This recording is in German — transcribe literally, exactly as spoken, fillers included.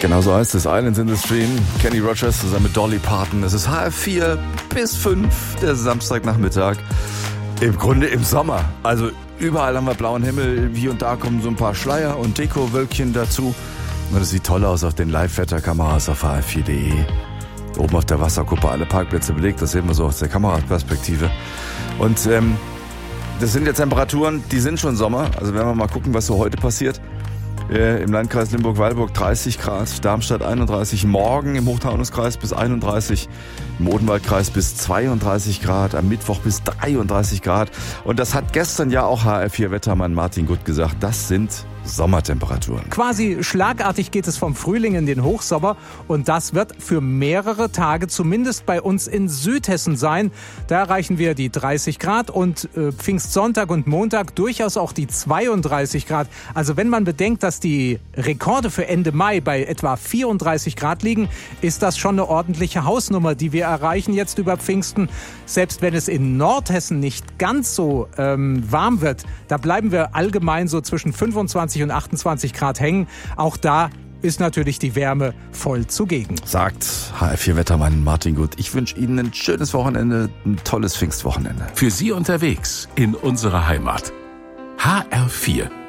Genau so heißt es. Islands in the Stream. Kenny Rogers zusammen mit Dolly Parton. Es ist H F vier bis fünf, der Samstagnachmittag. Im Grunde im Sommer. Also überall haben wir blauen Himmel. Hier und da kommen so ein paar Schleier und Dekowölkchen dazu. Und es sieht toll aus auf den Live-Wetter-Kameras auf H F vier punkt de. Oben auf der Wasserkuppe alle Parkplätze belegt. Das sehen wir so aus der Kameraperspektive. Und ähm, das sind jetzt Temperaturen, die sind schon Sommer. Also wenn wir mal gucken, was so heute passiert. Äh, Im Landkreis Limburg-Weilburg dreißig Grad, Darmstadt einunddreißig, morgen im Hochtaunuskreis bis einunddreißig, im Odenwaldkreis bis zweiunddreißig Grad, am Mittwoch bis dreiunddreißig Grad. Und das hat gestern ja auch H F vier-Wettermann Martin Gutt gesagt, das sind Sommertemperaturen. Quasi schlagartig geht es vom Frühling in den Hochsommer und das wird für mehrere Tage zumindest bei uns in Südhessen sein. Da erreichen wir die dreißig Grad und äh, Pfingstsonntag und Montag durchaus auch die zweiunddreißig Grad. Also wenn man bedenkt, dass die Rekorde für Ende Mai bei etwa vierunddreißig Grad liegen, ist das schon eine ordentliche Hausnummer, die wir erreichen jetzt über Pfingsten. Selbst wenn es in Nordhessen nicht ganz so ähm, warm wird, da bleiben wir allgemein so zwischen fünfundzwanzig und achtundzwanzig Grad hängen. Auch da ist natürlich die Wärme voll zugegen. Sagt H F vier-Wettermann Martin Gutt. Ich wünsche Ihnen ein schönes Wochenende, ein tolles Pfingstwochenende. Für Sie unterwegs in unserer Heimat. H R vier